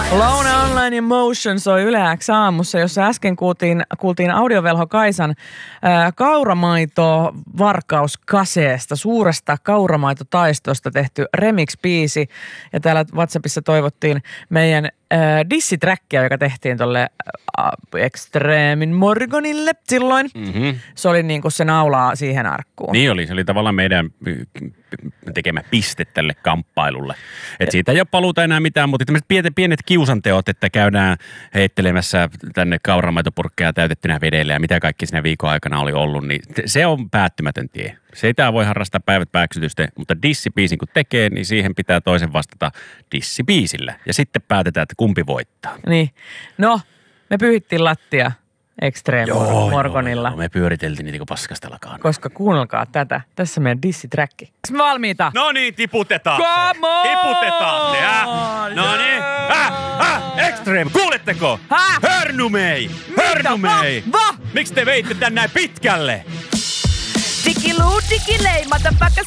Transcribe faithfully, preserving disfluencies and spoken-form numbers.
Launa Online Emotion soi Yle X aamussa, jossa äsken kuultiin, kuultiin Audiovelho Kaisan ää, kauramaito varkauskaseesta, suuresta kauramaitotaistosta tehty remix-biisi. Ja täällä WhatsAppissa toivottiin meidän ää, dissitrackia, joka tehtiin tolle ää, Extremin Morgonille silloin. Mm-hmm. Se oli niin kuin se naulaa siihen arkkuun. Niin oli, se oli tavallaan meidän tekemä piste tälle kamppailulle. Että siitä ei ole paluuta enää mitään, mutta tämmöiset pienet, pienet kiusanteot, että käydään heittelemässä tänne kauramaitopurkkeja täytettynä vedellä ja mitä kaikki siinä viikon aikana oli ollut, niin se on päättymätön tie. Se ei tää voi harrastaa päivät pääksytystä, mutta dissibiisin kun tekee, niin siihen pitää toisen vastata dissibiisillä. Ja sitten päätetään, että kumpi voittaa. Niin. No, me pyyhittiin lattia Extreme Morgonilla. Joo, me pyöriteltiin niitä kuin paskasta lakaan. Koska kuunnelkaa tätä. Tässä meidän dissitracki. Onks me valmiita? No niin, tiputetaan Come on! se. Tiputetaan se, äh? No niin. Äh, äh, Extreme, kuuletteko? Häh? Hörnumei! Hörnumei! Va? Va? Miksi te veitte tän näin pitkälle? Digiluu, digilei, motherfucker